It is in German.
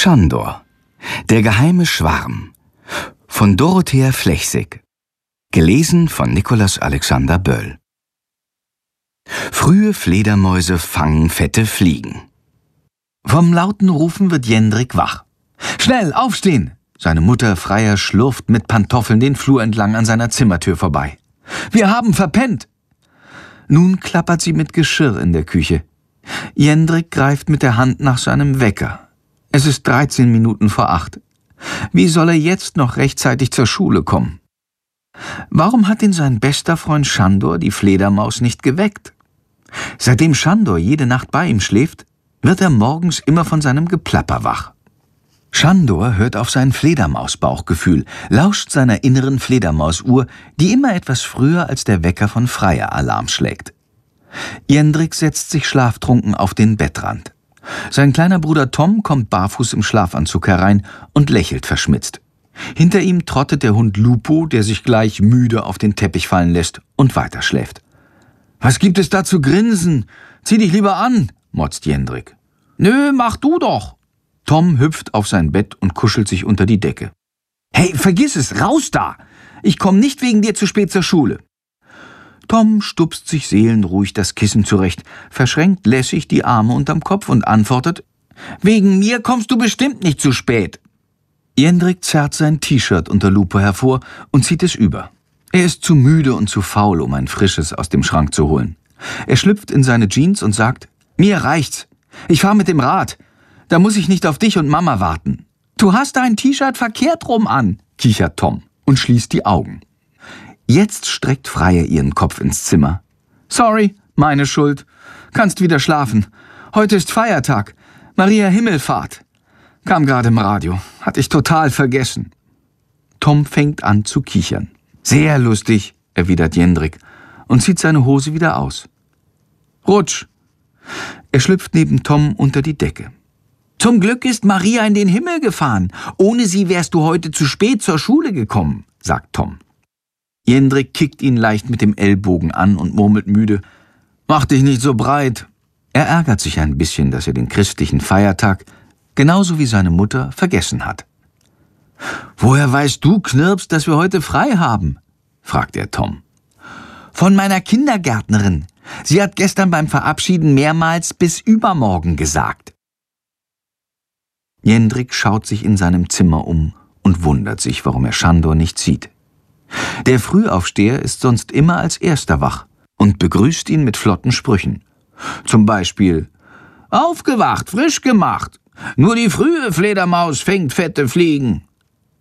Schandor, der geheime Schwarm von Dorothea Flechsig. Gelesen von Nikolaus Alexander Böll. Frühe Fledermäuse fangen fette Fliegen. Vom lauten Rufen wird Jendrik wach. »Schnell, aufstehen!« Seine Mutter Freier schlurft mit Pantoffeln den Flur entlang an seiner Zimmertür vorbei. »Wir haben verpennt!« Nun klappert sie mit Geschirr in der Küche. Jendrik greift mit der Hand nach seinem Wecker. Es ist 13 Minuten vor 8. Wie soll er jetzt noch rechtzeitig zur Schule kommen? Warum hat ihn sein bester Freund Schandor, die Fledermaus, nicht geweckt? Seitdem Schandor jede Nacht bei ihm schläft, wird er morgens immer von seinem Geplapper wach. Schandor hört auf sein Fledermausbauchgefühl, lauscht seiner inneren Fledermausuhr, die immer etwas früher als der Wecker von Freier Alarm schlägt. Jendrik setzt sich schlaftrunken auf den Bettrand. Sein kleiner Bruder Tom kommt barfuß im Schlafanzug herein und lächelt verschmitzt. Hinter ihm trottet der Hund Lupo, der sich gleich müde auf den Teppich fallen lässt und weiterschläft. »Was gibt es da zu grinsen? Zieh dich lieber an«, motzt Jendrik. »Nö, mach du doch.« Tom hüpft auf sein Bett und kuschelt sich unter die Decke. »Hey, vergiss es, raus da! Ich komme nicht wegen dir zu spät zur Schule.« Tom stupst sich seelenruhig das Kissen zurecht, verschränkt lässig die Arme unterm Kopf und antwortet: »Wegen mir kommst du bestimmt nicht zu spät.« Jendrik zerrt sein T-Shirt unter Lupo hervor und zieht es über. Er ist zu müde und zu faul, um ein frisches aus dem Schrank zu holen. Er schlüpft in seine Jeans und sagt: »Mir reicht's. Ich fahr mit dem Rad. Da muss ich nicht auf dich und Mama warten.« »Du hast dein T-Shirt verkehrt rum an«, kichert Tom und schließt die Augen. Jetzt streckt Freier ihren Kopf ins Zimmer. »Sorry, meine Schuld. Kannst wieder schlafen. Heute ist Feiertag. Maria Himmelfahrt. Kam gerade im Radio. Hatte ich total vergessen.« Tom fängt an zu kichern. »Sehr lustig«, erwidert Jendrik und zieht seine Hose wieder aus. »Rutsch!« Er schlüpft neben Tom unter die Decke. »Zum Glück ist Maria in den Himmel gefahren. Ohne sie wärst du heute zu spät zur Schule gekommen«, sagt Tom. Jendrik kickt ihn leicht mit dem Ellbogen an und murmelt müde: »Mach dich nicht so breit.« Er ärgert sich ein bisschen, dass er den christlichen Feiertag, genauso wie seine Mutter, vergessen hat. »Woher weißt du, Knirps, dass wir heute frei haben?«, fragt er Tom. »Von meiner Kindergärtnerin. Sie hat gestern beim Verabschieden mehrmals bis übermorgen gesagt.« Jendrik schaut sich in seinem Zimmer um und wundert sich, warum er Schandor nicht sieht. Der Frühaufsteher ist sonst immer als Erster wach und begrüßt ihn mit flotten Sprüchen. Zum Beispiel: »Aufgewacht, frisch gemacht. Nur die frühe Fledermaus fängt fette Fliegen.«